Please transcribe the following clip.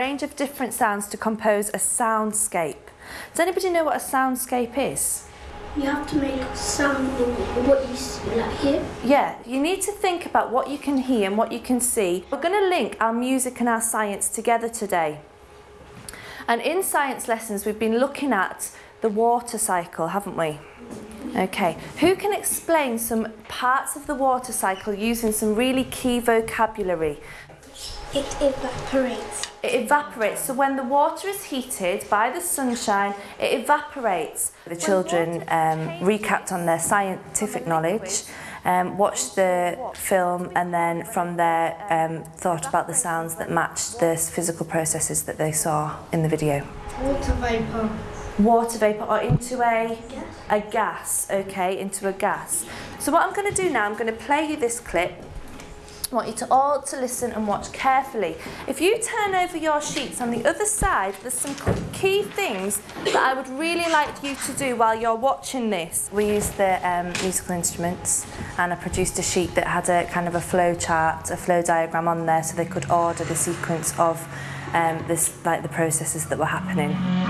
range of different sounds to compose a soundscape. Does anybody know what a soundscape is? You have to make a sound of what you see, like here. Yeah, you need to think about what you can hear and what you can see. We're going to link our music and our science together today. And in science lessons, we've been looking at the water cycle, haven't we? Okay, who can explain some parts of the water cycle using some really key vocabulary? It evaporates. It evaporates, so when the water is heated by the sunshine, it evaporates. The children recapped on their scientific knowledge, watched the film, and then from there thought about the sounds that matched the physical processes that they saw in the video. Water vapour. Water vapour, or into a gas, okay, into a gas. So what I'm going to do now, I'm going to play you this clip. I want you to all to listen and watch carefully. If you turn over your sheets on the other side, there's some key things that I would really like you to do while you're watching this. We used the musical instruments, and I produced a sheet that had a kind of a flow chart, a flow diagram on there, so they could order the sequence of the processes that were happening.